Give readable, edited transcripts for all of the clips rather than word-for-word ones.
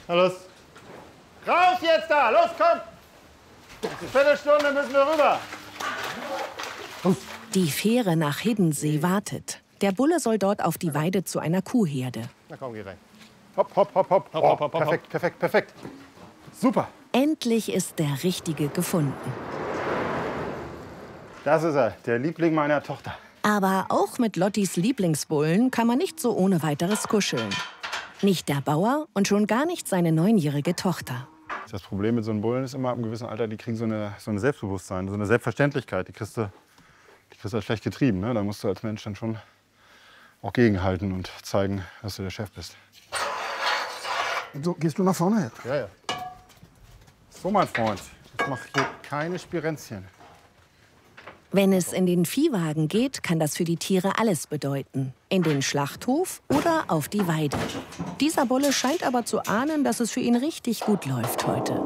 Na los. Raus jetzt da! Los, komm! Die Viertelstunde müssen wir rüber. Die Fähre nach Hiddensee wartet. Der Bulle soll dort auf die Weide zu einer Kuhherde. Na komm, geh rein. Hopp, hopp, hopp, hopp. Oh, perfekt, perfekt, perfekt. Super. Endlich ist der Richtige gefunden. Das ist er, der Liebling meiner Tochter. Aber auch mit Lottis Lieblingsbullen kann man nicht so ohne weiteres kuscheln. Nicht der Bauer und schon gar nicht seine 9-jährige Tochter. Das Problem mit so einem Bullen ist immer, ab einem gewissen Alter, die kriegen so eine Selbstbewusstsein, so eine Selbstverständlichkeit. Die kriegst du halt schlecht getrieben. Ne? Da musst du als Mensch dann schon auch gegenhalten und zeigen, dass du der Chef bist. So, gehst du nach vorne jetzt? Ja, ja. So, mein Freund, ich mach hier keine Spirenzchen. Wenn es in den Viehwagen geht, kann das für die Tiere alles bedeuten. In den Schlachthof oder auf die Weide. Dieser Bulle scheint aber zu ahnen, dass es für ihn richtig gut läuft heute.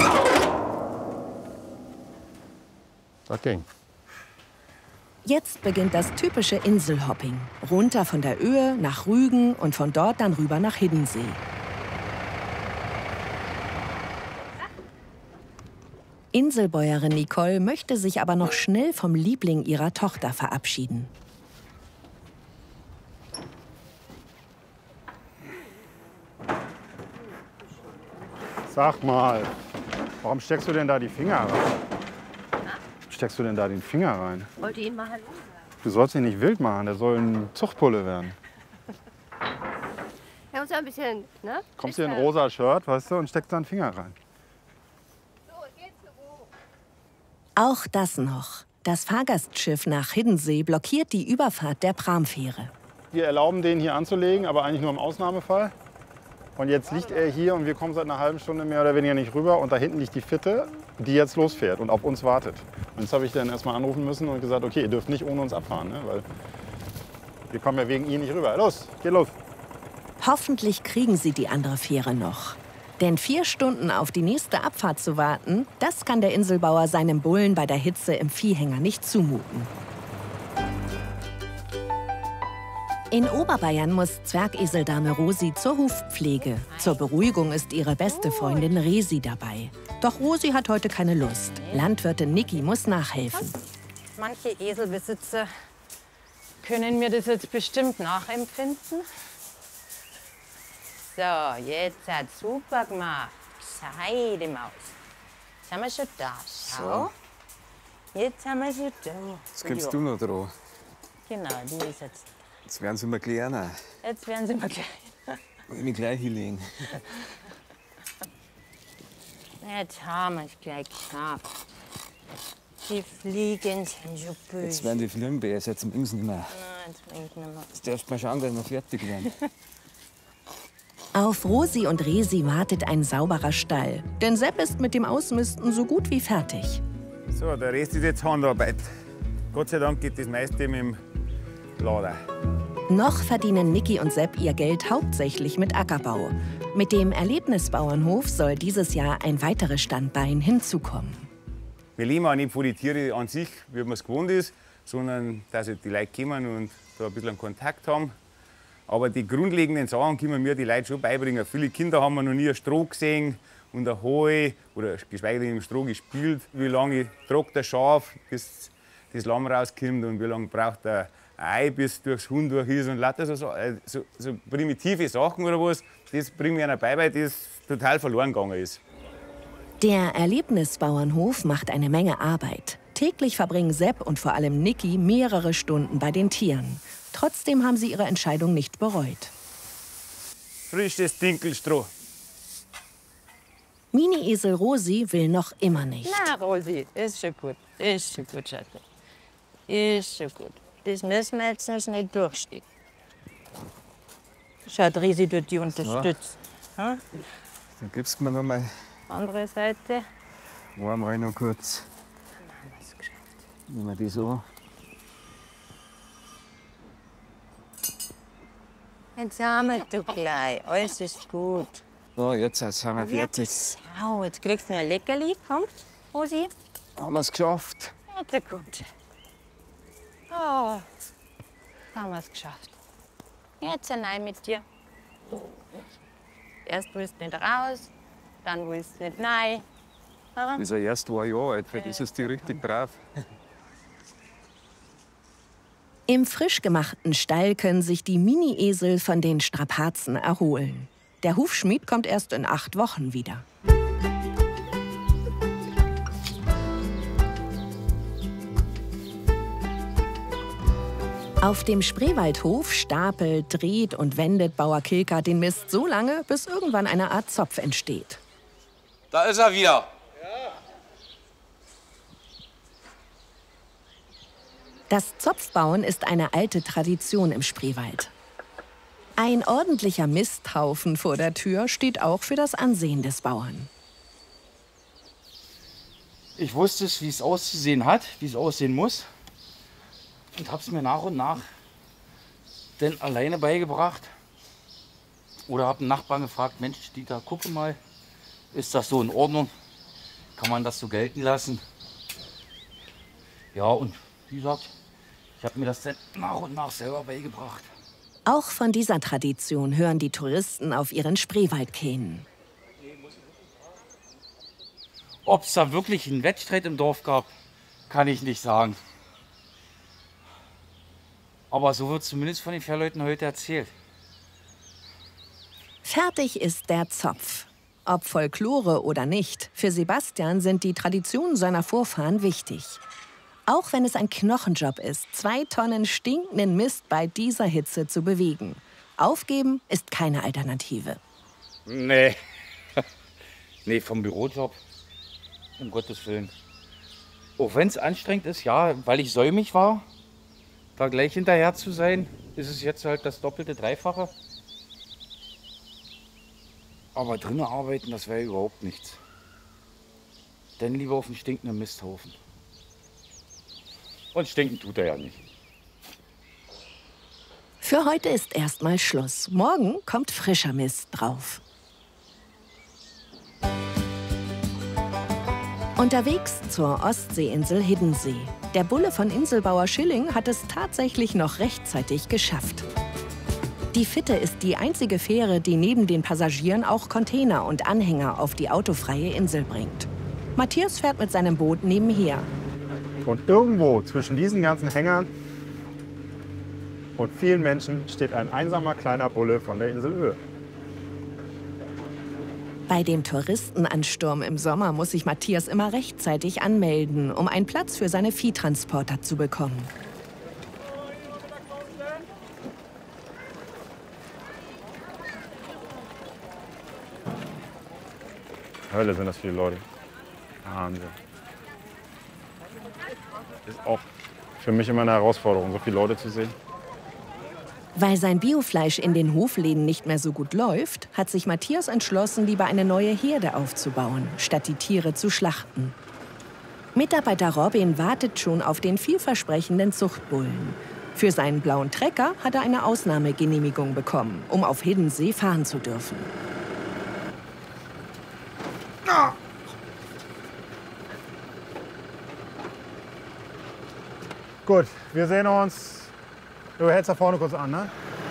Das ging. Jetzt beginnt das typische Inselhopping. Runter von der Öhe nach Rügen und von dort dann rüber nach Hiddensee. Inselbäuerin Nicole möchte sich aber noch schnell vom Liebling ihrer Tochter verabschieden. Sag mal, warum steckst du denn da die Finger rein? Steckst du denn da den Finger rein? Wollte ihn mal Hallo sagen. Du sollst ihn nicht wild machen, der soll ein Zuchtbulle werden. Er muss ja ein bisschen, ne? Kommst du in ein rosa Shirt, weißt du, und steckst da einen Finger rein. Auch das noch. Das Fahrgastschiff nach Hiddensee blockiert die Überfahrt der Pramfähre. Wir erlauben den hier anzulegen, aber eigentlich nur im Ausnahmefall. Und jetzt liegt er hier und wir kommen seit einer halben Stunde mehr oder weniger nicht rüber. Und da hinten liegt die Fitte, die jetzt losfährt und auf uns wartet. Und jetzt habe ich dann erst mal anrufen müssen und gesagt, okay, ihr dürft nicht ohne uns abfahren, ne? Weil wir kommen ja wegen ihn nicht rüber. Los, geht los. Hoffentlich kriegen sie die andere Fähre noch. Denn 4 Stunden auf die nächste Abfahrt zu warten, das kann der Inselbauer seinem Bullen bei der Hitze im Viehhänger nicht zumuten. In Oberbayern muss Zwergeseldame Rosi zur Hufpflege. Zur Beruhigung ist ihre beste Freundin Resi dabei. Doch Rosi hat heute keine Lust. Landwirtin Niki muss nachhelfen. Manche Eselbesitzer können mir das jetzt bestimmt nachempfinden. So, jetzt hat super gemacht. Gescheite Maus. Jetzt sind wir schon da. Schau. Jetzt sind wir schon da. Jetzt kommst du noch dran. Genau, die ist jetzt. Jetzt werden sie mir kleiner. Jetzt werden sie mal gleich. Ich will mich gleich hinlegen. Jetzt haben wir es gleich geschafft. Die Fliegen sind schon böse. Jetzt werden die Fliegen besser, jetzt bringen sie nicht mehr. Nein, jetzt bringt nicht mehr. Jetzt darfst du mal schauen, dass wir fertig werden. Auf Rosi und Resi wartet ein sauberer Stall. Denn Sepp ist mit dem Ausmisten so gut wie fertig. So, der Rest ist jetzt Handarbeit. Gott sei Dank geht das meiste mit dem Lader. Noch verdienen Niki und Sepp ihr Geld hauptsächlich mit Ackerbau. Mit dem Erlebnisbauernhof soll dieses Jahr ein weiteres Standbein hinzukommen. Wir leben auch nicht von den Tieren an sich, wie man es gewohnt ist, sondern dass halt die Leute kommen und da ein bisschen Kontakt haben. Aber die grundlegenden Sachen können wir die Leute schon beibringen. Viele Kinder haben noch nie ein Stroh gesehen und ein Heu oder geschweige denn im Stroh gespielt. Wie lange tragt der Schaf, bis das Lamm rauskommt und wie lange braucht ein Ei, bis durchs Huhn durch ist und lauter so primitive Sachen oder was. Das bringen wir einer bei, weil das total verloren gegangen ist. Der Erlebnisbauernhof macht eine Menge Arbeit. Täglich verbringen Sepp und vor allem Niki mehrere Stunden bei den Tieren. Trotzdem haben sie ihre Entscheidung nicht bereut. Frisches Dinkelstroh. Mini-Esel Rosi will noch immer nicht. Na, Rosi, ist schon gut. Ist schon gut, Schatz. Ist schon gut. Das müssen wir jetzt noch nicht durchstehen. Schaut, Resi tut die unterstützt. Ja. Dann gibst du mir noch mal Andere Seite. einmal noch kurz. Nehmen wir die so. Jetzt haben wir du gleich. Alles ist gut. So, jetzt sind wir fertig. Schau, jetzt kriegst du noch ein Leckerli. Komm, Rosi. Haben wir es geschafft. Ja, gut. Oh, haben wir es geschafft. Jetzt allein mit dir. Erst willst du nicht raus, dann willst du nicht rein. Ja? Bis er erst 2 Jahre alt, vielleicht ist es die richtig brav. Im frisch gemachten Stall können sich die Mini-Esel von den Strapazen erholen. Der Hufschmied kommt erst in 8 Wochen wieder. Auf dem Spreewaldhof stapelt, dreht und wendet Bauer Kilka den Mist so lange, bis irgendwann eine Art Zopf entsteht. Da ist er wieder. Das Zopfbauen ist eine alte Tradition im Spreewald. Ein ordentlicher Misthaufen vor der Tür steht auch für das Ansehen des Bauern. Ich wusste, wie es auszusehen hat, wie es aussehen muss. Und habe es mir nach und nach dann alleine beigebracht. Oder habe einen Nachbarn gefragt, Mensch, Dieter, gucke mal, ist das so in Ordnung? Kann man das so gelten lassen? Ja, und wie gesagt, ich habe mir das dann nach und nach selber beigebracht. Auch von dieser Tradition hören die Touristen auf ihren Spreewaldkähnen. Ob es da wirklich einen Wettstreit im Dorf gab, kann ich nicht sagen. Aber so wird zumindest von den Fährleuten heute erzählt. Fertig ist der Zopf. Ob Folklore oder nicht, für Sebastian sind die Traditionen seiner Vorfahren wichtig. Auch wenn es ein Knochenjob ist, 2 Tonnen stinkenden Mist bei dieser Hitze zu bewegen. Aufgeben ist keine Alternative. Nee. Nee, vom Bürojob. Um Gottes Willen. Auch wenn es anstrengend ist, ja, weil ich säumig war, da gleich hinterher zu sein, ist es jetzt halt das doppelte, dreifache. Aber drinnen arbeiten, das wäre überhaupt nichts. Denn lieber auf dem stinkenden Misthaufen. Und stinken tut er ja nicht. Für heute ist erstmal Schluss. Morgen kommt frischer Mist drauf. Unterwegs zur Ostseeinsel Hiddensee. Der Bulle von Inselbauer Schilling hat es tatsächlich noch rechtzeitig geschafft. Die Fitte ist die einzige Fähre, die neben den Passagieren auch Container und Anhänger auf die autofreie Insel bringt. Matthias fährt mit seinem Boot nebenher. Und irgendwo zwischen diesen ganzen Hängern und vielen Menschen steht ein einsamer kleiner Bulle von der Insel Höhe. Bei dem Touristenansturm im Sommer muss sich Matthias immer rechtzeitig anmelden, um einen Platz für seine Viehtransporter zu bekommen. Hölle sind das viele Leute. Wahnsinn. Ist auch für mich immer eine Herausforderung, so viele Leute zu sehen. Weil sein Biofleisch in den Hofläden nicht mehr so gut läuft, hat sich Matthias entschlossen, lieber eine neue Herde aufzubauen, statt die Tiere zu schlachten. Mitarbeiter Robin wartet schon auf den vielversprechenden Zuchtbullen. Für seinen blauen Trecker hat er eine Ausnahmegenehmigung bekommen, um auf Hiddensee fahren zu dürfen. Gut, wir sehen uns. Du hältst da vorne kurz an, ne?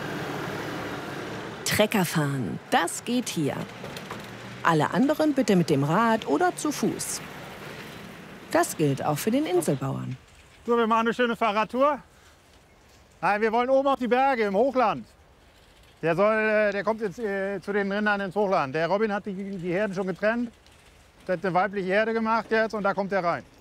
Trecker fahren, das geht hier. Alle anderen bitte mit dem Rad oder zu Fuß. Das gilt auch für den Inselbauern. So, wir machen eine schöne Fahrradtour. Nein, wir wollen oben auf die Berge im Hochland. Der kommt jetzt zu den Rindern ins Hochland. Der Robin hat die Herden schon getrennt. Der hat eine weibliche Herde gemacht jetzt und da kommt er rein.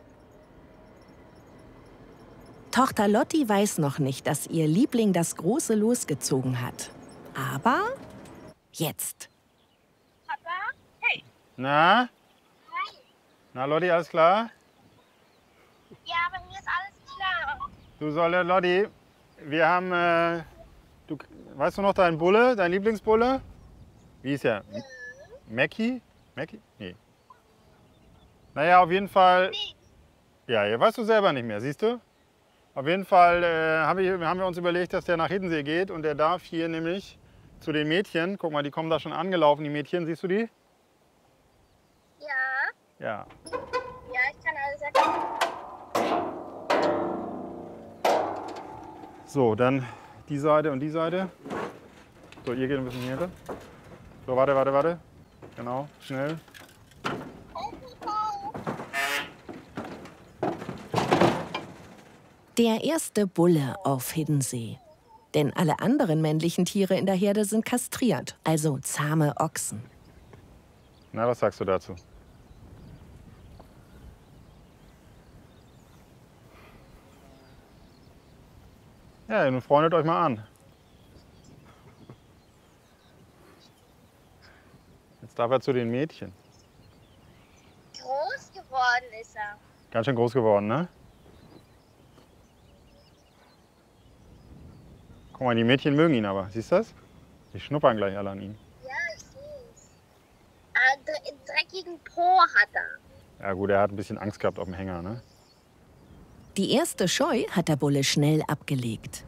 Tochter Lotti weiß noch nicht, dass ihr Liebling das große Los gezogen hat. Aber jetzt. Papa? Hey. Na? Hi. Na, Lotti, alles klar? Ja, bei mir ist alles klar. Du Lotti, wir haben, weißt du noch deinen Bulle, dein Lieblingsbulle? Wie ist er? Mackie? Mackie? Nee. Naja, auf jeden Fall. Ja, weißt du selber nicht mehr, siehst du? Auf jeden Fall haben wir uns überlegt, dass der nach Hiddensee geht und der darf hier nämlich zu den Mädchen. Guck mal, die kommen da schon angelaufen, die Mädchen, siehst du die? Ja. Ja. Ja, ich kann alles erkennen. So, dann die Seite und die Seite. So, ihr geht ein bisschen hier. So, warte. Genau, schnell. Der erste Bulle auf Hiddensee. Denn alle anderen männlichen Tiere in der Herde sind kastriert, also zahme Ochsen. Na, was sagst du dazu? Ja, nun freundet euch mal an. Jetzt darf er zu den Mädchen. Groß geworden ist er. Ganz schön groß geworden, ne? Guck mal, die Mädchen mögen ihn aber. Siehst du das? Die schnuppern gleich alle an ihm. Ja, ich seh's. Einen dreckigen Po hat er. Ja gut, er hat ein bisschen Angst gehabt auf dem Hänger, ne? Die erste Scheu hat der Bulle schnell abgelegt.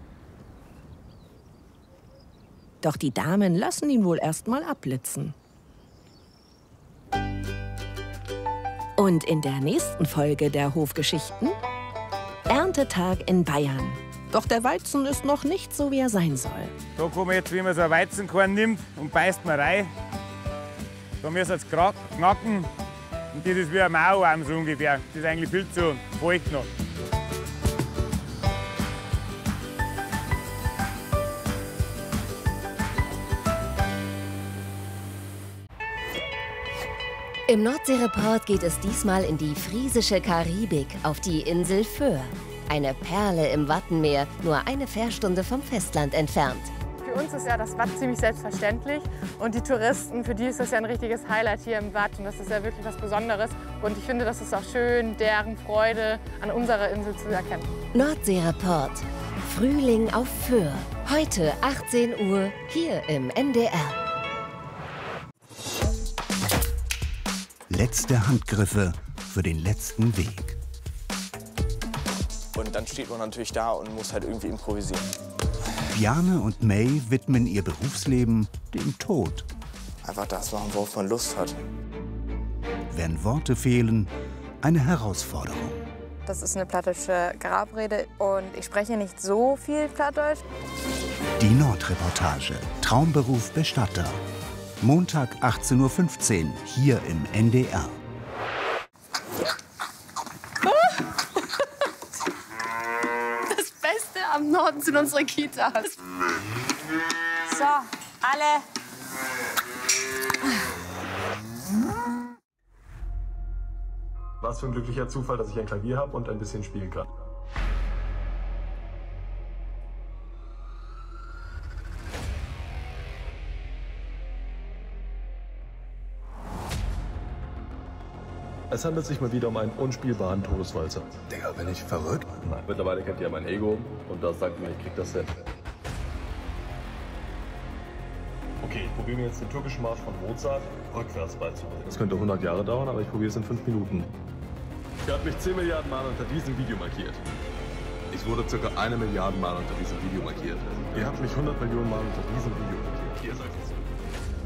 Doch die Damen lassen ihn wohl erst mal abblitzen. Und in der nächsten Folge der Hofgeschichten: Erntetag in Bayern. Doch der Weizen ist noch nicht so, wie er sein soll. Da kann man jetzt, wie man so ein Weizenkorn nimmt und beißt man rein. Da müssen wir es knacken. Und das ist wie ein Mauerarm so ungefähr. Das ist eigentlich viel zu feucht noch. Im Nordseereport geht es diesmal in die friesische Karibik, auf die Insel Föhr. Eine Perle im Wattenmeer, nur eine Fährstunde vom Festland entfernt. Für uns ist ja das Watt ziemlich selbstverständlich und die Touristen, für die ist das ja ein richtiges Highlight hier im Watt und das ist ja wirklich was Besonderes. Und ich finde, das ist auch schön, deren Freude an unserer Insel zu erkennen. Nordseereport. Frühling auf Föhr. Heute 18 Uhr hier im NDR. Letzte Handgriffe für den letzten Weg. Und dann steht man natürlich da und muss halt irgendwie improvisieren. Bjarne und May widmen ihr Berufsleben dem Tod. Einfach das machen, worauf man Lust hat. Wenn Worte fehlen, eine Herausforderung. Das ist eine plattische Grabrede und ich spreche nicht so viel Plattdeutsch. Die Nordreportage. Traumberuf Bestatter. Montag 18:15 Uhr hier im NDR. Das Beste am Norden sind unsere Kitas. So, alle. Was für ein glücklicher Zufall, dass ich ein Klavier habe und ein bisschen spielen kann. Es handelt sich mal wieder um einen unspielbaren Todeswalzer. Digga, bin ich verrückt? Nein. Mittlerweile kennt ihr mein Ego und das sagt mir, ich krieg das hin. Okay, ich probiere mir jetzt den türkischen Marsch von Mozart rückwärts beizubringen. Das könnte 100 Jahre dauern, aber ich probiere es in 5 Minuten. Ihr habt mich 10 Milliarden Mal unter diesem Video markiert. Ich wurde ca. 1 Milliarde Mal unter diesem Video markiert. Ihr habt mich 100 Millionen Mal unter diesem Video markiert. Ihr seid es.